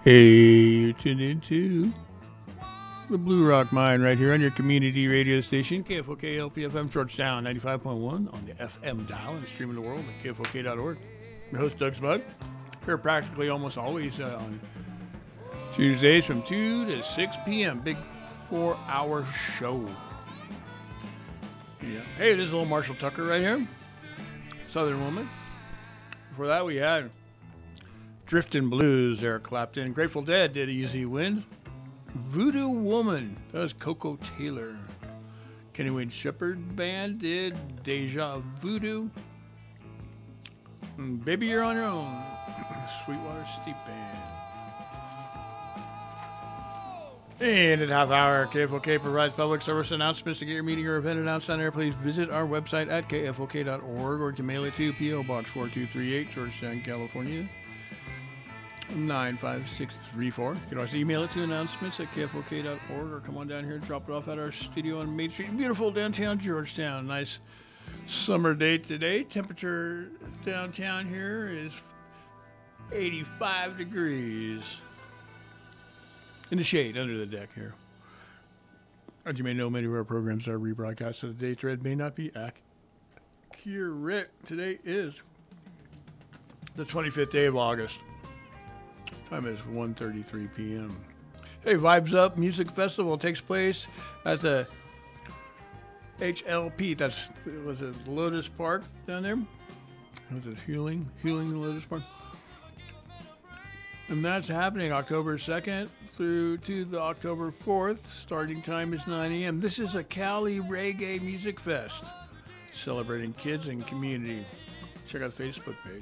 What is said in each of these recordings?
Hey, you're tuned into the Blue Rock Mine right here on your community radio station, KFOK LPFM Georgetown 95.1 on the FM dial and streaming the world at KFOK.org. I'm your host, Doug Spud. Here practically almost always on Tuesdays from 2 to 6 p.m. Big 4-hour show. Yeah. Hey, this is little Marshall Tucker right here. Southern Woman. Before that, we had Driftin' Blues, Eric Clapton. Grateful Dead did Easy Wind. Voodoo Woman, that was Coco Taylor. Kenny Wayne Shepherd Band did Deja Voodoo. And Baby You're on Your Own, Sweetwater Steep Band. And at half hour, KFOK provides public service announcements. To get your meeting or event announced on air, please visit our website at kfok.org or you can mail it to P.O. Box 4238, Georgetown, California, 95634. You can also email it to announcements at kfok.org or come on down here and drop it off at our studio on Main Street. Beautiful downtown Georgetown. Nice summer day today. Temperature downtown here is 85 degrees. In the shade, under the deck here. As you may know, many of our programs are rebroadcast, so the date read may not be accurate. Today is the 25th day of August. Time is 1:33 p.m. Hey, Vibes Up Music Festival takes place at the HLP. Was it Lotus Park down there? Was it Healing Lotus Park? And that's happening October 2nd through to the October 4th. Starting time is 9 a.m. This is a Cali Reggae Music Fest, celebrating kids and community. Check out the Facebook page.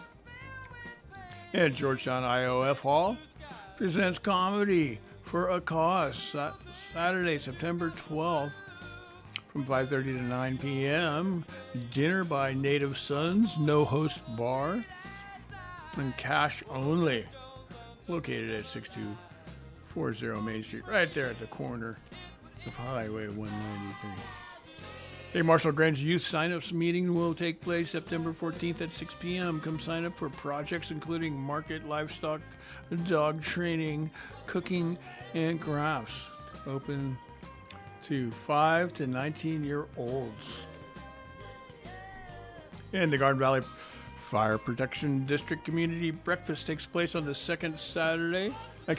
And Georgetown IOF Hall presents Comedy for a Cause, Saturday, September 12th, from 5:30 to 9 p.m. Dinner by Native Sons, no host bar, and cash only. Located at 6240 Main Street, right there at the corner of Highway 193. Hey, Marshall Grange Youth Sign-Ups meeting will take place September 14th at 6 p.m. Come sign up for projects including market, livestock, dog training, cooking, and crafts. Open to 5 to 19-year-olds. And the Garden Valley Fire Protection District Community Breakfast takes place on the second Sunday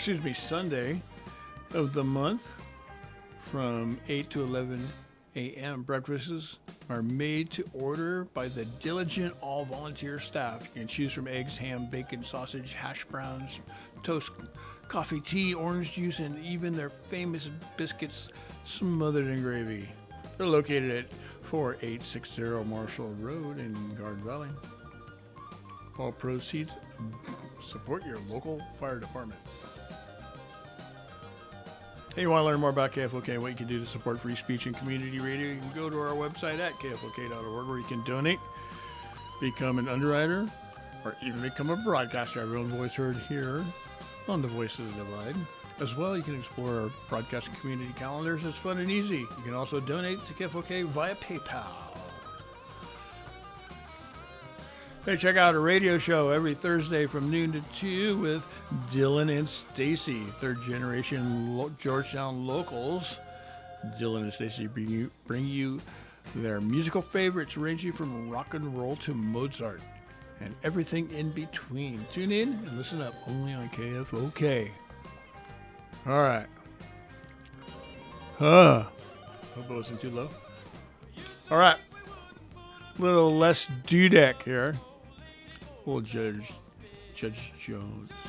of the month from 8 to 11 a.m. Breakfasts are made to order by the diligent all-volunteer staff. You can choose from eggs, ham, bacon, sausage, hash browns, toast, coffee, tea, orange juice, and even their famous biscuits smothered in gravy. They're located at 4860 Marshall Road in Garden Valley. All proceeds support your local fire department. Hey, you want to learn more about KFOK and what you can do to support free speech and community radio? You can go to our website at kfok.org where you can donate, become an underwriter, or even become a broadcaster. Have your own voice heard here on the Voice of the Divide. As well, you can explore our broadcast and community calendars. It's fun and easy. You can also donate to KFOK via PayPal. Hey, check out a radio show every Thursday from noon to 2 with Dylan and Stacy, third generation Georgetown locals. Dylan and Stacy bring you their musical favorites ranging from rock and roll to Mozart and everything in between. Tune in and listen up only on KFOK. All right. Hope it wasn't too low. All right. Little less Dudek here. Old Judge Jones.